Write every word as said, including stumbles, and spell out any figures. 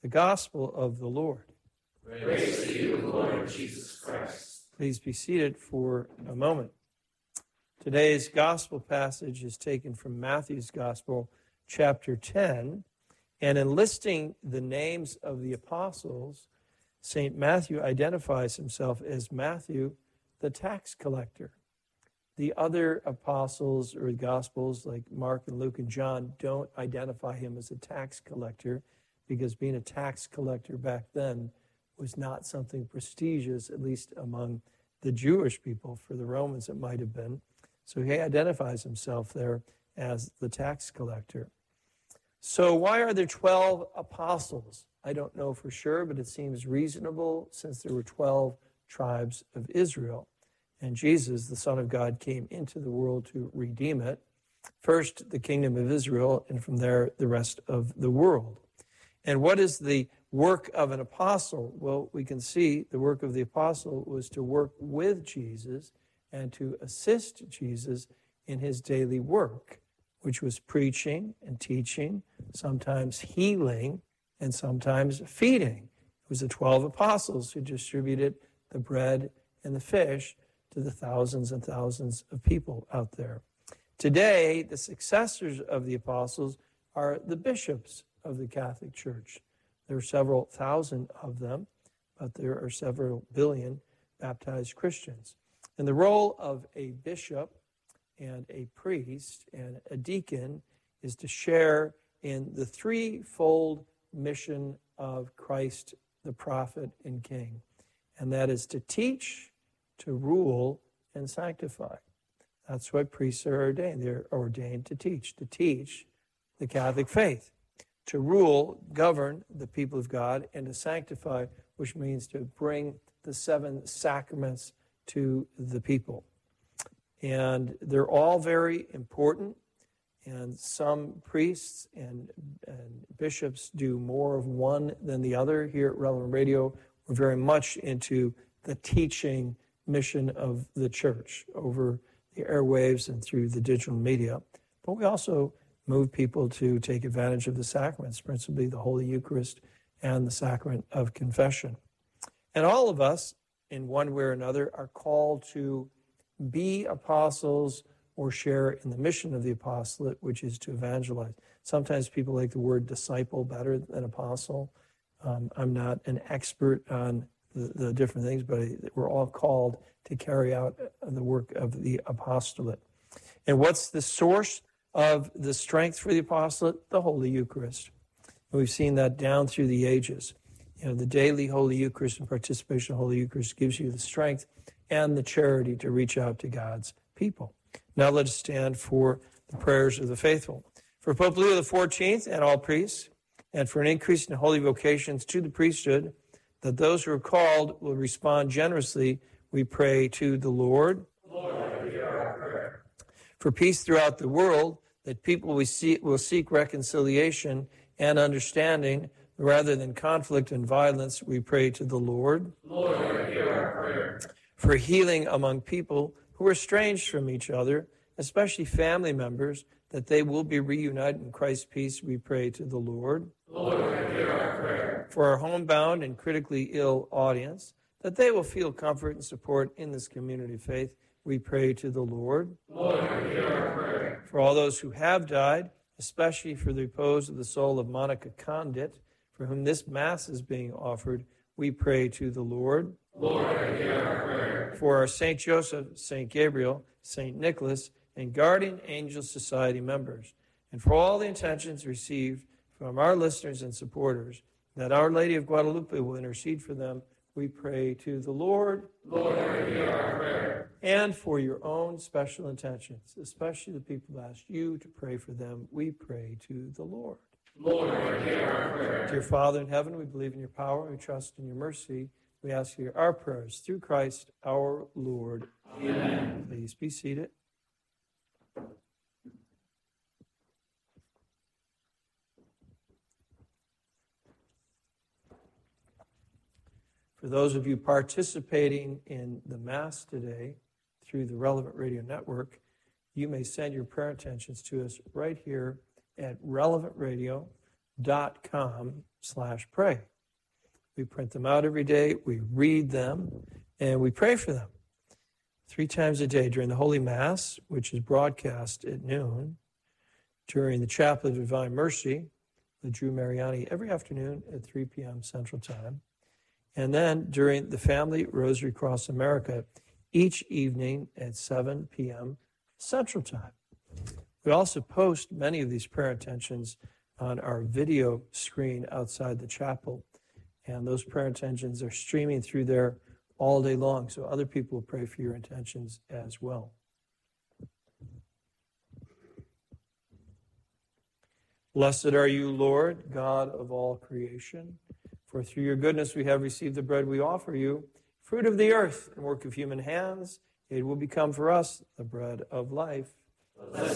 The gospel of the Lord. Praise to you, Lord Jesus Christ. Please be seated for a moment. Today's gospel passage is taken from Matthew's Gospel, chapter ten. And in listing the names of the apostles, Saint Matthew identifies himself as Matthew, the tax collector. The other apostles or Gospels, like Mark and Luke and John, don't identify him as a tax collector, because being a tax collector back then was not something prestigious, at least among the Jewish people. For the Romans, it might have been. So he identifies himself there as the tax collector. So why are there twelve apostles? I don't know for sure, but it seems reasonable since there were twelve tribes of Israel. And Jesus, the Son of God, came into the world to redeem it. First, the kingdom of Israel, and from there, the rest of the world. And what is the work of an apostle? Well, we can see the work of the apostle was to work with Jesus and to assist Jesus in his daily work, which was preaching and teaching, sometimes healing, and sometimes feeding. It was the twelve apostles who distributed the bread and the fish to the thousands and thousands of people out there. Today, the successors of the apostles are the bishops of the Catholic Church. There are several thousand of them, but there are several billion baptized Christians. And the role of a bishop and a priest and a deacon is to share in the threefold mission of Christ, the prophet and king. And that is to teach, to rule, and sanctify. That's what priests are ordained. They're ordained to teach, to teach the Catholic faith, to rule, govern the people of God, and to sanctify, which means to bring the seven sacraments to the people. And they're all very important, and some priests and, and bishops do more of one than the other. Here at Relevant Radio, we're very much into the teaching mission of the church over the airwaves and through the digital media. But we also move people to take advantage of the sacraments, principally the Holy Eucharist and the sacrament of confession. And all of us, in one way or another, are called to be apostles or share in the mission of the apostolate, which is to evangelize. Sometimes people like the word disciple better than apostle. Um, I'm not an expert on the, the different things, but we're all called to carry out the work of the apostolate. And what's the source of the strength for the apostolate? The Holy Eucharist. And we've seen that down through the ages. You know, the daily Holy Eucharist and participation in Holy Eucharist gives you the strength and the charity to reach out to God's people. Now let us stand for the prayers of the faithful. For Pope Leo the fourteenth and all priests, and for an increase in holy vocations to the priesthood, that those who are called will respond generously, we pray to the Lord. Lord, hear our prayer. For peace throughout the world, that people will seek, will seek reconciliation and understanding rather than conflict and violence, we pray to the Lord. Lord, hear our prayer. For healing among people who are estranged from each other, especially family members, that they will be reunited in Christ's peace, we pray to the Lord. Lord, hear our prayer. For our homebound and critically ill audience, that they will feel comfort and support in this community of faith, we pray to the Lord. Lord, hear our prayer. For all those who have died, especially for the repose of the soul of Monica Condit, for whom this Mass is being offered, we pray to the Lord. Lord, hear our prayer. For our Saint Joseph, Saint Gabriel, Saint Nicholas, and Guardian Angel Society members, and for all the intentions received from our listeners and supporters, that Our Lady of Guadalupe will intercede for them, we pray to the Lord. Lord, hear our prayer. And for your own special intentions, especially the people who asked you to pray for them, we pray to the Lord. Lord, hear our prayer. Dear Father in heaven, we believe in your power, we trust in your mercy. We ask you our prayers through Christ our Lord. Amen. Please be seated. For those of you participating in the Mass today through the Relevant Radio Network, you may send your prayer intentions to us right here at relevant radio dot com slash pray. We print them out every day, we read them, and we pray for them. Three times a day during the Holy Mass, which is broadcast at noon, during the Chapel of Divine Mercy, the Drew Mariani, every afternoon at three p.m. Central Time, and then during the Family Rosary Cross America, each evening at seven p.m. Central Time. We also post many of these prayer intentions on our video screen outside the chapel, and those prayer intentions are streaming through there all day long, so other people will pray for your intentions as well. Blessed are you, Lord, God of all creation, for through your goodness we have received the bread we offer you, fruit of the earth and work of human hands. It will become for us the bread of life.